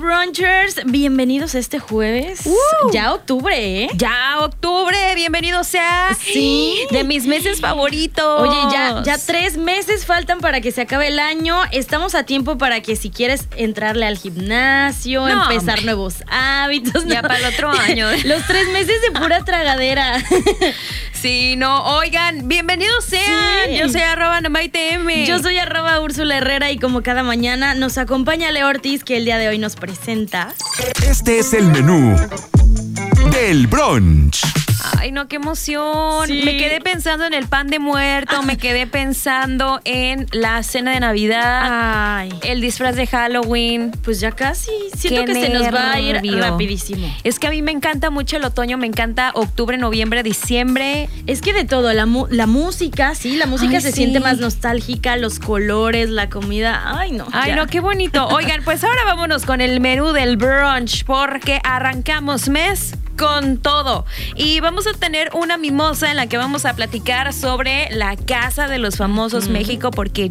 Brunchers, bienvenidos este jueves. Ya octubre, ¿eh? Ya octubre, bienvenido sea. Sí. De mis meses favoritos. Oye, ya 3 meses faltan para que se acabe el año. Estamos a tiempo para que si quieres entrarle al gimnasio, empezar nuevos hábitos. Ya para el otro año. Los 3 meses de pura tragadera. Sí, no, oigan, bienvenidos sean. Sí. Yo soy @NomaiteM. Yo soy @Úrsula Herrera y como cada mañana nos acompaña Leo Ortiz, que el día de hoy nos presenta. Este es el menú del brunch. Ay, no, qué emoción. Sí. Me quedé pensando en el pan de muerto, me quedé pensando en la cena de Navidad, Ay, el disfraz de Halloween. pues ya casi. Siento que se nos va a ir rapidísimo. Es que a mí me encanta mucho el otoño, me encanta octubre, noviembre, diciembre. Es que de todo, la música, sí, la música se siente más nostálgica, los colores, la comida. Ay, no. Ay, ya. no, qué bonito. Oigan, pues ahora vámonos con el menú del brunch, porque arrancamos mes con todo. Y vamos a tener una mimosa en la que vamos a platicar sobre la Casa de los Famosos México, porque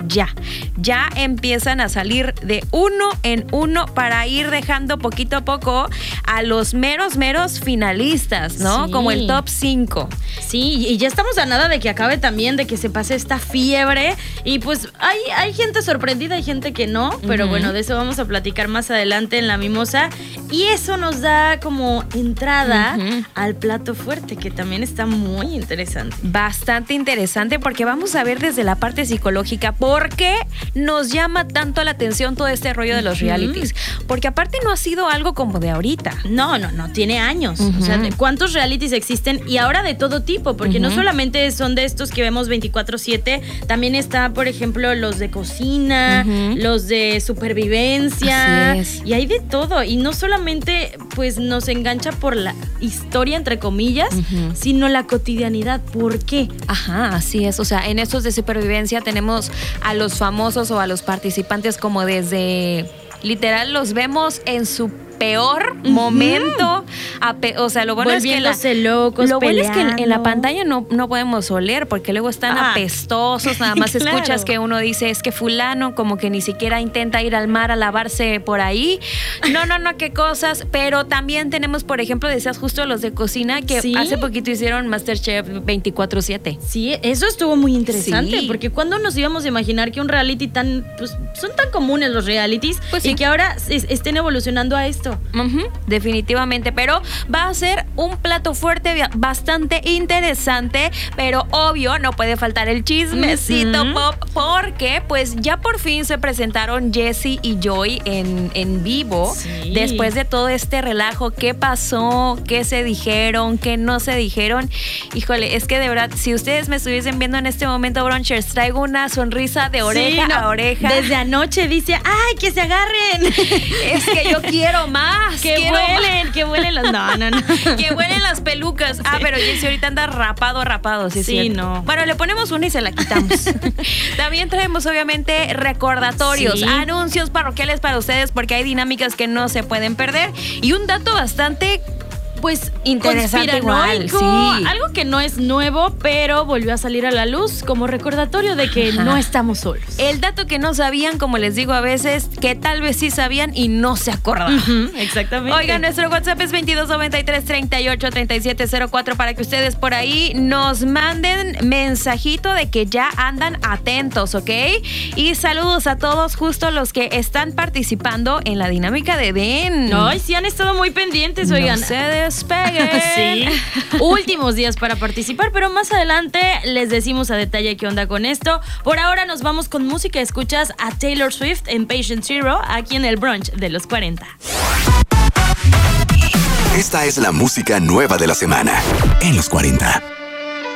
ya empiezan a salir de uno en uno para ir dejando poquito a poco a los meros finalistas, ¿no? Sí. Como el top 5. Sí, y ya estamos a nada de que acabe también, de que se pase esta fiebre. Y pues hay gente sorprendida, hay gente que no, pero bueno, de eso vamos a platicar más adelante en la mimosa. Y eso nos da como entrada al plato fuerte, que también está muy interesante. Bastante interesante, porque vamos a ver desde la parte psicológica por qué nos llama tanto la atención todo este rollo de los realities. Porque aparte no ha sido algo como de ahorita. No, tiene años. O sea, ¿cuántos realities existen? Y ahora de todo tipo, porque no solamente son de estos que vemos 24/7, también está, por ejemplo, los de cocina, los de supervivencia. Así es. Y hay de todo. Y no solamente pues nos engancha por la historia, entre comillas, sino la cotidianidad. ¿Por qué? Ajá, así es. O sea, en estos de supervivencia tenemos a los famosos o a los participantes como desde... Literal, los vemos en su peor momento. O sea, lo bueno es que locos, lo bueno es que en la peleando. pantalla no podemos oler, porque luego están apestosos. Nada más claro. escuchas que uno dice, es que fulano como que ni siquiera intenta ir al mar a lavarse por ahí. No, qué cosas. Pero también tenemos, por ejemplo, decías justo los de cocina, que ¿Sí? hace poquito hicieron MasterChef 24/7. Sí, eso estuvo muy interesante, Sí. porque cuando nos íbamos a imaginar que un reality pues son tan comunes los realities, Pues y sí. que ahora estén evolucionando a esto. Definitivamente, pero va a ser un plato fuerte bastante interesante, pero obvio no puede faltar el chismecito pop, porque pues ya por fin se presentaron Jessie y Joy en vivo. Sí. Después de todo este relajo, ¿qué pasó? ¿Qué se dijeron? ¿Qué no se dijeron? Híjole, es que de verdad, si ustedes me estuviesen viendo en este momento, brunchers, traigo una sonrisa de oreja a oreja. Desde anoche dice, ¡ay, que se agarren! Es que yo quiero más. Que vuelen los... No. Que huelen las pelucas. Sí. Pero Jessie ahorita anda rapado, sí, Sí, cierto. no. Bueno, le ponemos una y se la quitamos. También traemos, obviamente, recordatorios, Sí. anuncios parroquiales para ustedes, porque hay dinámicas que no se pueden perder. Y un dato bastante... Pues interesante igual, sí. Algo que no es nuevo, pero volvió a salir a la luz como recordatorio de que no estamos solos. El dato que no sabían, como les digo a veces, que tal vez sí sabían y no se acordaban. Exactamente. Oigan, nuestro WhatsApp es 2293-383704 para que ustedes por ahí nos manden mensajito de que ya andan atentos, ¿ok? Y saludos a todos, justo los que están participando en la dinámica de Den. Ay, sí han estado muy pendientes, oigan. No se despeguen. Sí. Últimos días para participar, pero más adelante les decimos a detalle qué onda con esto. Por ahora nos vamos con música. Escuchas a Taylor Swift en Patient Zero, aquí en el brunch de los 40. Esta es la música nueva de la semana en los 40.